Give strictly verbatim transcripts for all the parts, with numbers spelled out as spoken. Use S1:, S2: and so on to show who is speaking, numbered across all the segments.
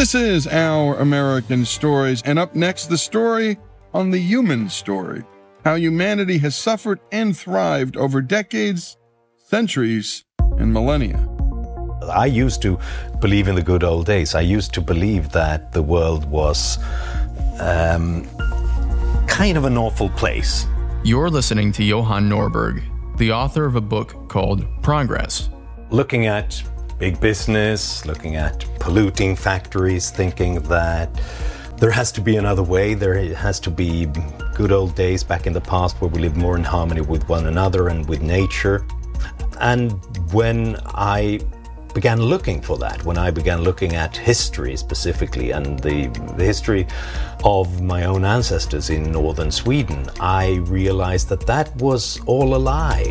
S1: This is Our American Stories, and up next, the story on the human story, how humanity has suffered and thrived over decades, centuries, and millennia.
S2: I used to believe in the good old days. I used to believe that the world was um, kind of an awful place.
S3: You're listening to Johan Norberg, the author of a book called Progress.
S2: Looking at big business, looking at polluting factories, thinking that there has to be another way. There has to be good old days back in the past where we lived more in harmony with one another and with nature. And when I began looking for that, when I began looking at history specifically and the, the history of my own ancestors in northern Sweden, I realized that that was all a lie.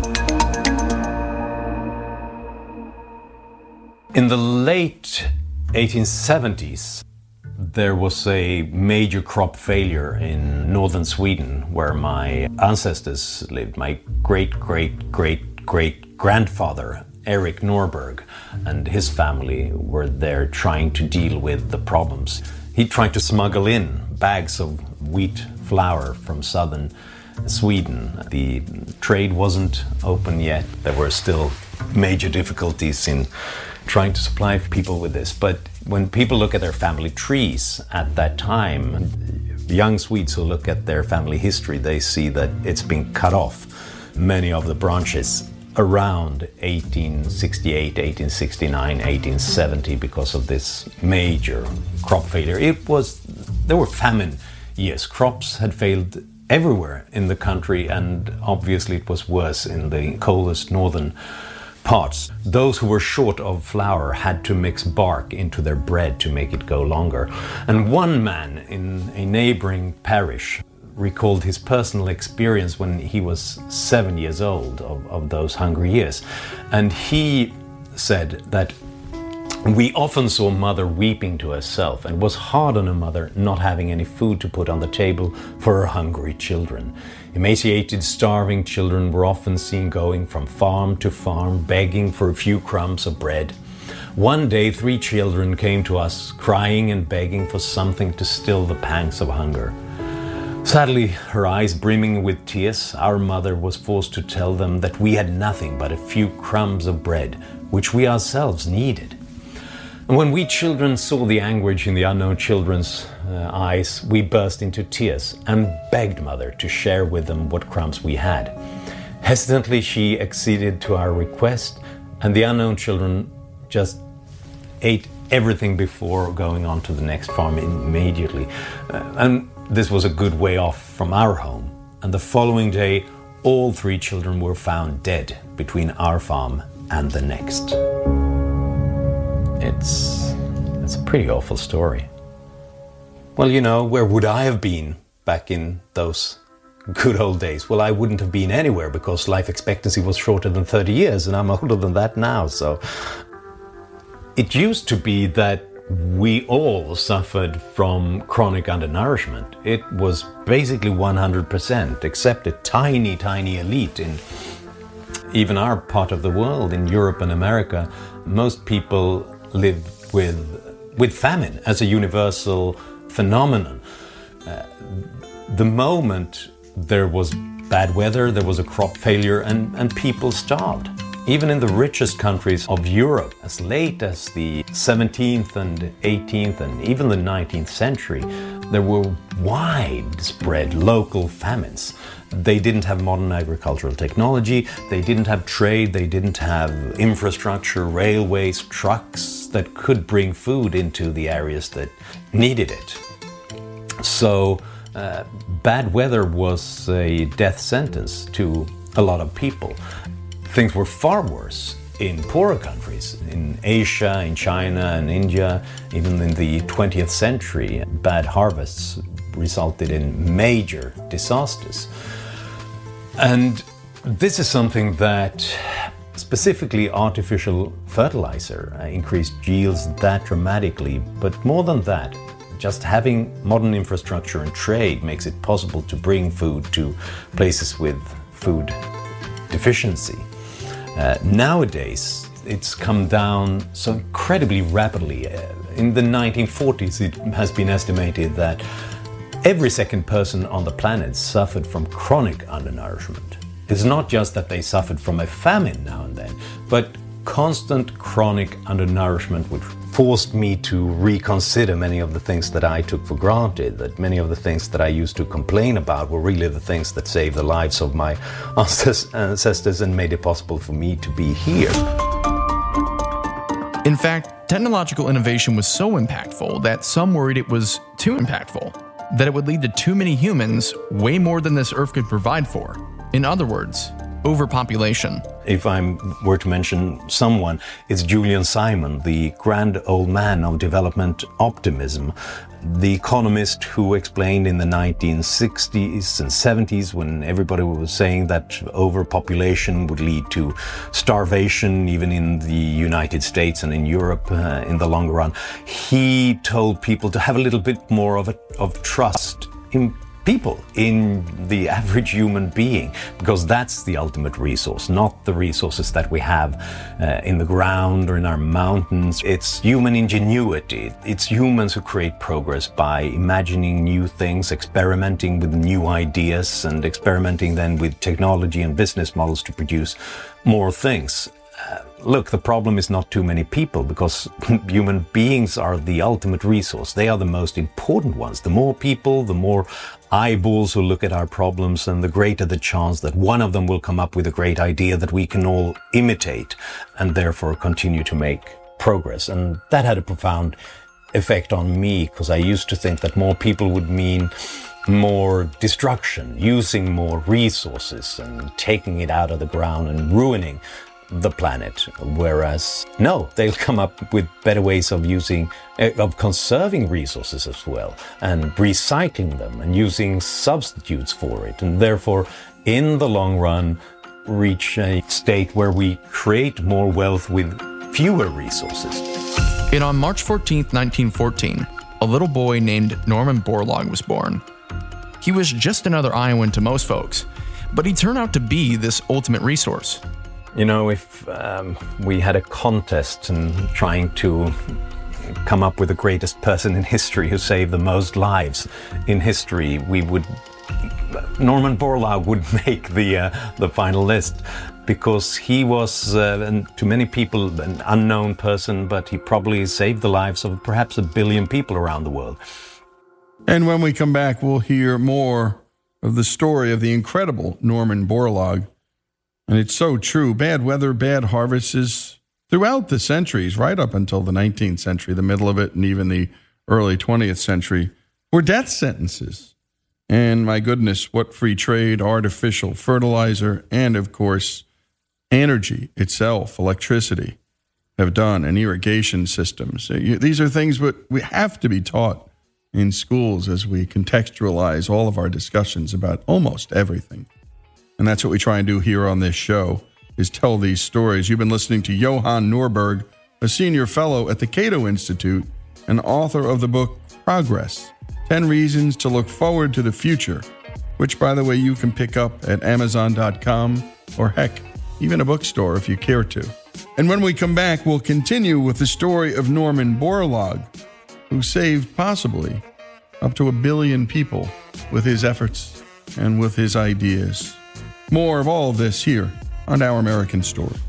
S2: In the late eighteen seventies, there was a major crop failure in northern Sweden where my ancestors lived. My great-great-great-great-grandfather, Erik Norberg, and his family were there trying to deal with the problems. He tried to smuggle in bags of wheat flour from southern Sweden. The trade wasn't open yet. There were still major difficulties in trying to supply people with this. But when people look at their family trees at that time, young Swedes who look at their family history, they see that it's been cut off, many of the branches, around eighteen sixty-eight, eighteen sixty-nine, eighteen seventy, because of this major crop failure. It was, there were famine years. Crops had failed everywhere in the country, and obviously it was worse in the coldest northern parts. Those who were short of flour had to mix bark into their bread to make it go longer. And one man in a neighboring parish recalled his personal experience when he was seven years old of, of those hungry years. And he said that we often saw mother weeping to herself, and it was hard on a mother not having any food to put on the table for her hungry children. Emaciated, starving children were often seen going from farm to farm, begging for a few crumbs of bread. One day, three children came to us, crying and begging for something to still the pangs of hunger. Sadly, her eyes brimming with tears, our mother was forced to tell them that we had nothing but a few crumbs of bread, which we ourselves needed. And when we children saw the anguish in the unknown children's uh, eyes, we burst into tears and begged mother to share with them what crumbs we had. Hesitantly, she acceded to our request, and the unknown children just ate everything before going on to the next farm immediately. Uh, and this was a good way off from our home. And the following day, all three children were found dead between our farm and the next. It's, it's a pretty awful story. Well, you know, where would I have been back in those good old days? Well, I wouldn't have been anywhere because life expectancy was shorter than thirty years, and I'm older than that now. So it used to be that we all suffered from chronic undernourishment. It was basically one hundred percent, except a tiny, tiny elite in even our part of the world, in Europe and America. Most people live with, with famine as a universal phenomenon. Uh, the moment there was bad weather, there was a crop failure, and, and people starved. Even in the richest countries of Europe, as late as the seventeenth and eighteenth and even the nineteenth century, there were widespread local famines. They didn't have modern agricultural technology, they didn't have trade, they didn't have infrastructure, railways, trucks that could bring food into the areas that needed it. So uh, bad weather was a death sentence to a lot of people. Things were far worse in poorer countries, in Asia, in China and India. Even in the twentieth century, bad harvests resulted in major disasters. And this is something that specifically artificial fertilizer uh, increased yields that dramatically. But more than that, just having modern infrastructure and trade makes it possible to bring food to places with food deficiency. Uh, nowadays, it's come down so incredibly rapidly. Uh, In the nineteen forties, it has been estimated that every second person on the planet suffered from chronic undernourishment. It's not just that they suffered from a famine now and then, but constant chronic undernourishment, which forced me to reconsider many of the things that I took for granted, that many of the things that I used to complain about were really the things that saved the lives of my ancestors and made it possible for me to be here.
S3: In fact, technological innovation was so impactful that some worried it was too impactful, that it would lead to too many humans, way more than this Earth could provide for. In other words, overpopulation.
S2: If I were to mention someone, it's Julian Simon, the grand old man of development optimism, the economist who explained in the nineteen sixties and seventies, when everybody was saying that overpopulation would lead to starvation, even in the United States and in Europe uh, in the long run. He told people to have a little bit more of a, of trust in people, in the average human being, because that's the ultimate resource, not the resources that we have uh, in the ground or in our mountains. It's human ingenuity. It's humans who create progress by imagining new things, experimenting with new ideas, and experimenting then with technology and business models to produce more things. Uh, look, the problem is not too many people, because human beings are the ultimate resource. They are the most important ones. The more people, the more eyeballs who look at our problems, and the greater the chance that one of them will come up with a great idea that we can all imitate and therefore continue to make progress. And that had a profound effect on me, because I used to think that more people would mean more destruction, using more resources and taking it out of the ground and ruining the planet, whereas no, they'll come up with better ways of using, uh, of conserving resources as well, and recycling them and using substitutes for it, and therefore in the long run reach a state where we create more wealth with fewer resources.
S3: And on March fourteenth, nineteen fourteen, a little boy named Norman Borlaug was born. He was just another Iowan to most folks, but he turned out to be this ultimate resource.
S2: You know, if um, we had a contest and trying to come up with the greatest person in history who saved the most lives in history, we would, Norman Borlaug would make the uh, the final list, because he was, uh, and to many people, an unknown person, but he probably saved the lives of perhaps a billion people around the world.
S1: And when we come back, we'll hear more of the story of the incredible Norman Borlaug. And it's so true. Bad weather, bad harvests throughout the centuries, right up until the nineteenth century, the middle of it, and even the early twentieth century, were death sentences. And my goodness, what free trade, artificial fertilizer, and of course, energy itself, electricity, have done, and irrigation systems. These are things that we have to be taught in schools as we contextualize all of our discussions about almost everything. And that's what we try and do here on this show, is tell these stories. You've been listening to Johan Norberg, a senior fellow at the Cato Institute and author of the book Progress, ten Reasons to Look Forward to the Future, which, by the way, you can pick up at amazon dot com or, heck, even a bookstore if you care to. And when we come back, we'll continue with the story of Norman Borlaug, who saved possibly up to a billion people with his efforts and with his ideas. More of all of this here on Our American Story.